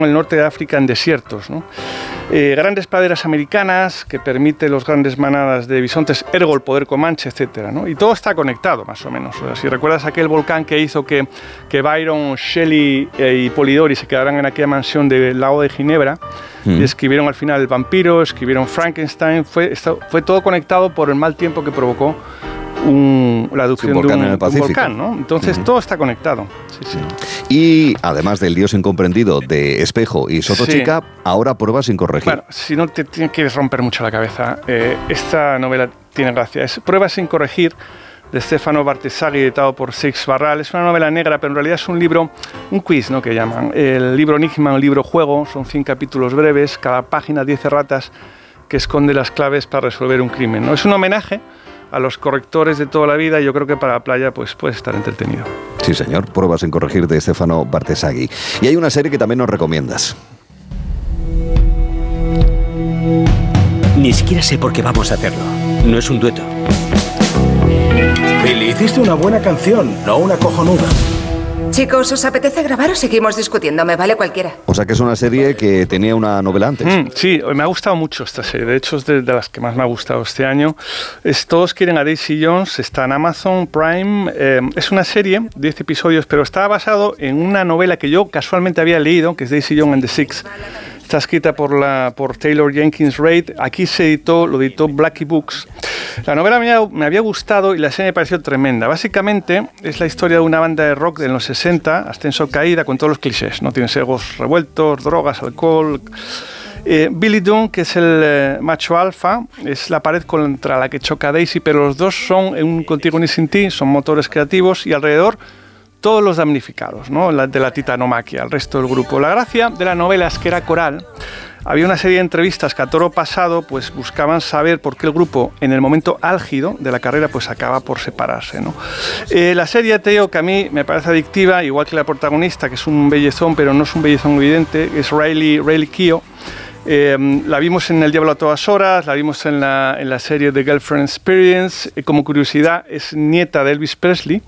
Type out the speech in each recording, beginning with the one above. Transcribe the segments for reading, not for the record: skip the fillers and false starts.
el norte de África en desiertos, ¿no? Grandes praderas americanas que permiten los grandes manadas de bisontes, ergo el poder comanche, etcétera, ¿no? Y todo está conectado, más o menos. O sea, si recuerdas aquel volcán que hizo que Byron, Shelley y Polidori se quedaran en aquella mansión del lago de Ginebra, y escribieron al final El vampiro, escribieron Frankenstein, fue todo conectado por el mal tiempo que provocó la erupción de un volcán, ¿no? Entonces todo está conectado. Sí. Y además del Dios incomprendido de Espejo y Sotochica, ahora Pruebas sin corregir. Bueno, si no te quieres romper mucho la cabeza, esta novela tiene gracia. Es Pruebas sin corregir, de Stefano Bartesaghi, editado por Seix Barral. Es una novela negra, pero en realidad es un libro, un quiz, ¿no?, que llaman. El libro enigma, un libro juego, son 100 capítulos breves, cada página 10 erratas que esconde las claves para resolver un crimen, ¿no? Es un homenaje a los correctores de toda la vida, y yo creo que para la playa pues puede estar entretenido. Sí, señor. Pruebas sin corregir, de Stefano Bartesaghi. Y hay una serie que también nos recomiendas. Ni siquiera sé por qué vamos a hacerlo. No es un dueto. Billy, hiciste una buena canción, no una cojonuda. Chicos, ¿os apetece grabar o seguimos discutiendo? Me vale cualquiera. O sea que es una serie que tenía una novela antes. Sí, me ha gustado mucho esta serie. De hecho, es de las que más me ha gustado este año. Todos quieren a Daisy Jones, está en Amazon Prime. Es una serie, 10 episodios, pero está basado en una novela que yo casualmente había leído, que es Daisy Jones and the Six. Está escrita por Taylor Jenkins Reid. Aquí lo editó Blackie Books. La novela me había gustado y la serie me pareció tremenda. Básicamente es la historia de una banda de rock de los 60, ascenso, caída, con todos los clichés, ¿no? Tienes egos revueltos, drogas, alcohol. Billy Dunn, que es el macho alfa, es la pared contra la que choca Daisy, pero los dos son en un contigo ni sin ti, son motores creativos, y alrededor todos los damnificados, ¿no?, de la titanomaquia, el resto del grupo. La gracia de la novela es que era coral. Había una serie de entrevistas que a toro pasado pues buscaban saber por qué el grupo, en el momento álgido de la carrera, pues acaba por separarse, ¿no? La serie, te digo que a mí me parece adictiva, igual que la protagonista, que es un bellezón, pero no es un bellezón evidente, es Riley Keough. La vimos en El Diablo a todas horas, la vimos en la serie The Girlfriend Experience. Como curiosidad, es nieta de Elvis Presley.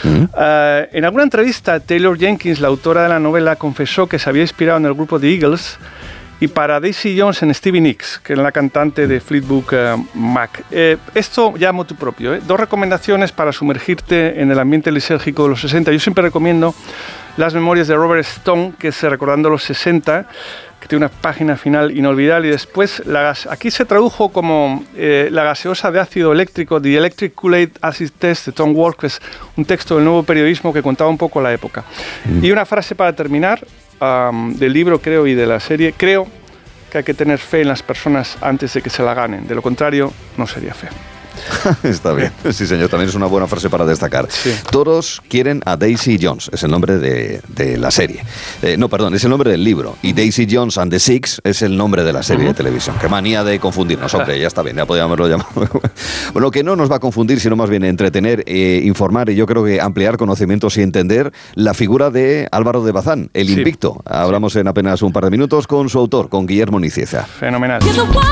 En alguna entrevista, Taylor Jenkins, la autora de la novela, confesó que se había inspirado en el grupo The Eagles, y para Daisy Jones en Stevie Nicks, que es la cantante de Fleetwood Mac. Esto ya motu propio. 2 recomendaciones para sumergirte en el ambiente lisérgico de los 60. Yo siempre recomiendo Las memorias de Robert Stone, que es Recordando los 60, que tiene una página final inolvidable, y después aquí se tradujo como La gaseosa de ácido eléctrico, The Electric Kool-Aid Acid Test, de Tom Wolfe, que es un texto del Nuevo Periodismo que contaba un poco la época. Y una frase para terminar, del libro, creo, y de la serie: creo que hay que tener fe en las personas antes de que se la ganen, de lo contrario no sería fe. Está bien, sí, señor, también es una buena frase para destacar. Sí. Todos quieren a Daisy Jones, es el nombre de la serie. No, perdón, es el nombre del libro. Y Daisy Jones and the Six es el nombre de la serie de televisión. Qué manía de confundirnos, hombre, ya está bien, ya podíamos haberlo llamado. Bueno, que no nos va a confundir, sino más bien entretener, informar, y yo creo que ampliar conocimientos y entender la figura de Álvaro de Bazán, el invicto. Hablamos en apenas un par de minutos con su autor, con Guillermo Nicieza. Fenomenal.